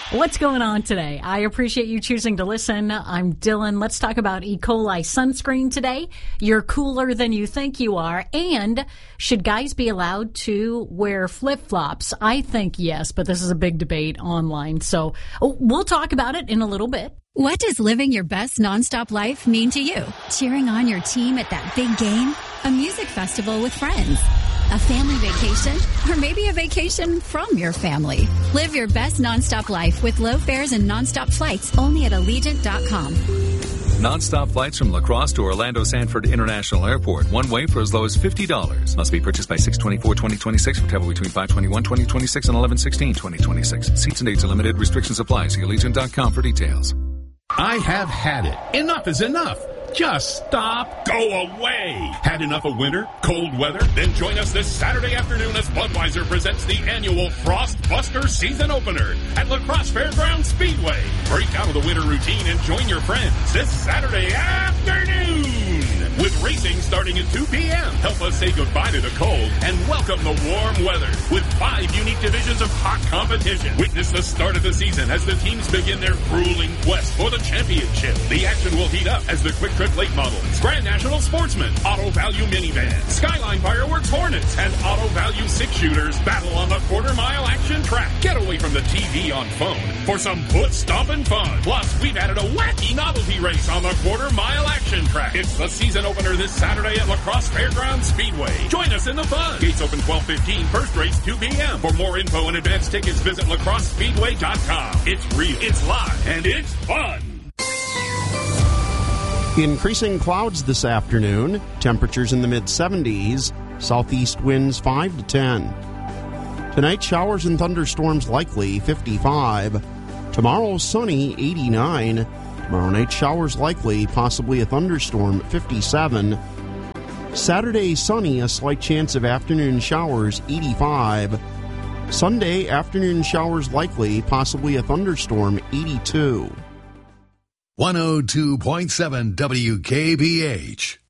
What's going on today? I appreciate you choosing to listen. I'm Dylan. Let's talk about E. coli sunscreen today. You're cooler than you think you are. And should guys be allowed to wear flip-flops? I think yes, but this is a big debate online. So we'll talk about it in a little bit. What does living your best nonstop life mean to you? Cheering on your team at that big game? A music festival with friends? A family vacation? Or maybe a vacation from your family? Live your best nonstop life with low fares and nonstop flights only at Allegiant.com. Non-stop flights from La Crosse to Orlando Sanford International Airport. One way for as low as $50. Must be purchased by 6/24/2026 for travel between 5/21/2026 and 11/16/2026. Seats and dates are limited. Restrictions apply. See Allegiant.com for details. I have had it. Enough is enough. Just stop. Go away. Had enough of winter, cold weather? Then join us this Saturday afternoon as Budweiser presents the annual Frost Buster season opener at La Crosse Fairgrounds Speedway. Break out of the winter routine and join your friends this Saturday afternoon. With racing starting at 2 p.m. Help us say goodbye to the cold and welcome the warm weather with 5 unique divisions of hot competition. Witness the start of the season as the teams begin their grueling quest for the championship. The action will heat up as the Quick Trip Late Models, Grand National Sportsman, Auto Value Minivan, Skyline Fireworks Hornets, and Auto Value 6-shooters battle on the quarter-mile action track. Get away from the TV on phone for some foot-stomping fun. Plus, we've added a wacky novelty race on the quarter-mile action track. It's the season opener this Saturday at La Crosse Fairgrounds Speedway. Join us in the fun. Gates open 12:15, first race 2 p.m. For more info and advance tickets, visit lacrossespeedway.com. It's real, it's live, and it's fun. Increasing clouds this afternoon. Temperatures in the mid-70s. Southeast winds 5 to 10. Tonight, showers and thunderstorms likely, 55. Tomorrow, sunny, 89. Tomorrow night, showers likely, possibly a thunderstorm, 57. Saturday, sunny, a slight chance of afternoon showers, 85. Sunday, afternoon showers likely, possibly a thunderstorm, 82. 102.7 WKBH.